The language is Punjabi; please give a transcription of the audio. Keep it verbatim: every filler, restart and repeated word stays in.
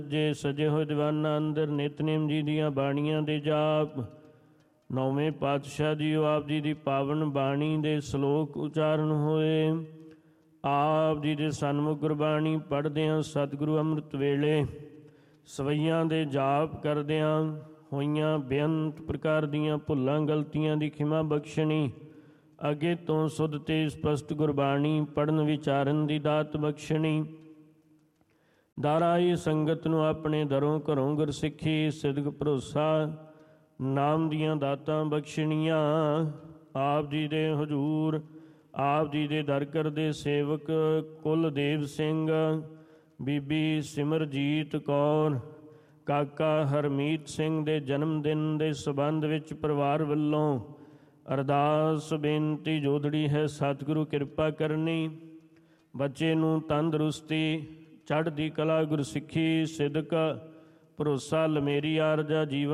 ਜੇ ਸਜੇ ਹੋਏ ਦੀਵਾਨਾਂ ਅੰਦਰ ਨਿਤਨੇਮ ਜੀ ਦੀਆਂ ਬਾਣੀਆਂ ਦੇ ਜਾਪ। ਨੌਵੇਂ ਪਾਤਸ਼ਾਹ ਜੀਓ ਆਪ ਜੀ ਦੀ ਪਾਵਨ ਬਾਣੀ ਦੇ ਸ਼ਲੋਕ ਉਚਾਰਨ ਹੋਏ। ਆਪ ਜੀ ਦੇ ਸਨਮੁਖ ਗੁਰਬਾਣੀ ਪੜ੍ਹਦਿਆਂ ਸਤਿਗੁਰੂ ਅੰਮ੍ਰਿਤ ਵੇਲੇ ਸਵਈਆਂ ਦੇ ਜਾਪ ਕਰਦਿਆਂ ਹੋਈਆਂ ਬੇਅੰਤ ਪ੍ਰਕਾਰ ਦੀਆਂ ਭੁੱਲਾਂ ਗਲਤੀਆਂ ਦੀ ਖਿਮਾ ਬਖਸ਼ਣੀ। ਅੱਗੇ ਤੋਂ ਸੁਧ ਤੇ ਸਪਸ਼ਟ ਗੁਰਬਾਣੀ ਪੜ੍ਹਨ ਵਿਚਾਰਨ ਦੀ ਦਾਤ ਬਖਸ਼ਣੀ। ਦਾਰਾਈ ਸੰਗਤ ਨੂੰ ਆਪਣੇ ਦਰੋਂ ਘਰੋਂ ਗੁਰਸਿੱਖੀ ਸਿਦਕ ਭਰੋਸਾ ਨਾਮ ਦੀਆਂ ਦਾਤਾਂ ਬਖਸ਼ਣੀਆਂ। ਆਪ ਜੀ ਦੇ ਹਜ਼ੂਰ ਆਪ ਜੀ ਦੇ ਦਰ ਕਰਦੇ ਸੇਵਕ ਕੁਲਦੇਵ ਸਿੰਘ, ਬੀਬੀ ਸਿਮਰਜੀਤ ਕੌਰ, ਕਾਕਾ ਹਰਮੀਤ ਸਿੰਘ ਦੇ ਜਨਮ ਦਿਨ ਦੇ ਸੰਬੰਧ ਵਿੱਚ ਪਰਿਵਾਰ ਵੱਲੋਂ ਅਰਦਾਸ ਬੇਨਤੀ ਜੋਦੜੀ ਹੈ। ਸਤਿਗੁਰੂ ਕਿਰਪਾ ਕਰਨੀ, ਬੱਚੇ ਨੂੰ ਤੰਦਰੁਸਤੀ, ਚੜ੍ਹਦੀ ਕਲਾ, ਗੁਰਸਿੱਖੀ, ਸਿਦਕ, ਭਰੋਸਾ, ਲਮੇਰੀ ਆਰਜਾ, ਜੀਵਨ